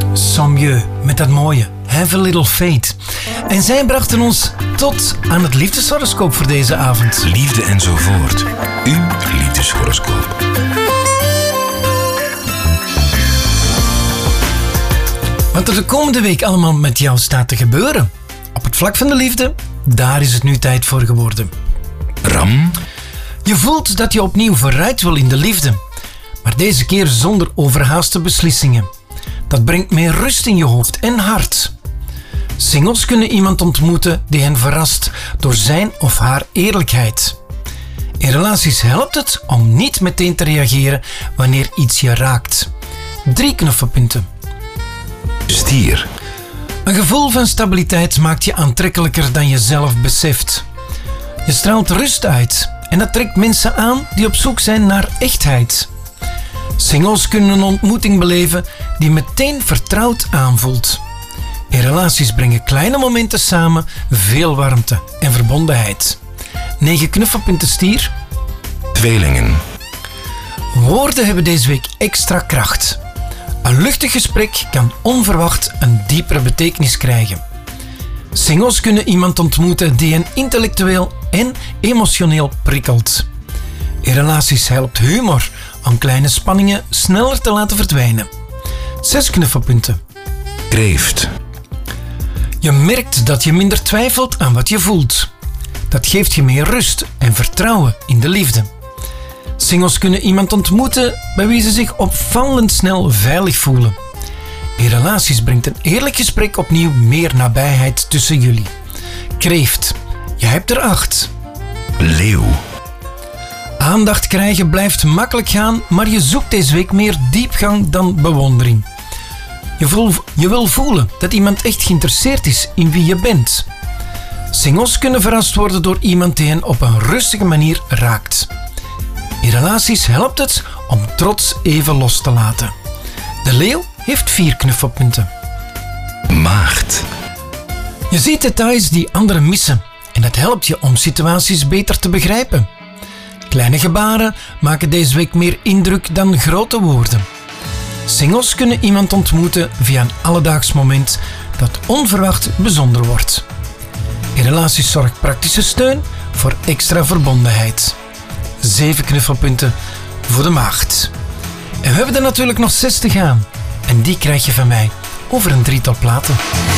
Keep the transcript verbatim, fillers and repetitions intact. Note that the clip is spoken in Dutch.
Sommieu met dat mooie Have a Little Faith. En zij brachten ons tot aan het liefdeshoroscoop voor deze avond. Liefde enzovoort. Uw liefdeshoroscoop. Wat er de komende week allemaal met jou staat te gebeuren. Op het vlak van de liefde, daar is het nu tijd voor geworden. Ram. Je voelt dat je opnieuw vooruit wil in de liefde. Maar deze keer zonder overhaaste beslissingen. Dat brengt meer rust in je hoofd en hart. Singles kunnen iemand ontmoeten die hen verrast door zijn of haar eerlijkheid. In relaties helpt het om niet meteen te reageren wanneer iets je raakt. Drie knuffelpunten. Stier. Een gevoel van stabiliteit maakt je aantrekkelijker dan je zelf beseft. Je straalt rust uit en dat trekt mensen aan die op zoek zijn naar echtheid. Singles kunnen een ontmoeting beleven die meteen vertrouwd aanvoelt. In relaties brengen kleine momenten samen veel warmte en verbondenheid. Negen knuffelpunten stier. Tweelingen. Woorden hebben deze week extra kracht. Een luchtig gesprek kan onverwacht een diepere betekenis krijgen. Singles kunnen iemand ontmoeten die hen intellectueel en emotioneel prikkelt. In relaties helpt humor om kleine spanningen sneller te laten verdwijnen. Zes knuffelpunten. Kreeft. Je merkt dat je minder twijfelt aan wat je voelt. Dat geeft je meer rust en vertrouwen in de liefde. Singles kunnen iemand ontmoeten bij wie ze zich opvallend snel veilig voelen. In relaties brengt een eerlijk gesprek opnieuw meer nabijheid tussen jullie. Kreeft. Je hebt er acht. Leeuw. Aandacht krijgen blijft makkelijk gaan, maar je zoekt deze week meer diepgang dan bewondering. Je, voel, je wil voelen dat iemand echt geïnteresseerd is in wie je bent. Singles kunnen verrast worden door iemand die hen op een rustige manier raakt. In relaties helpt het om trots even los te laten. De leeuw heeft vier knuffelpunten. Maagd. Je ziet details die anderen missen en dat helpt je om situaties beter te begrijpen. Kleine gebaren maken deze week meer indruk dan grote woorden. Singles kunnen iemand ontmoeten via een alledaags moment dat onverwacht bijzonder wordt. In relaties zorgt praktische steun voor extra verbondenheid. Zeven knuffelpunten voor de maagd. En we hebben er natuurlijk nog zes te gaan. En die krijg je van mij over een drietal platen.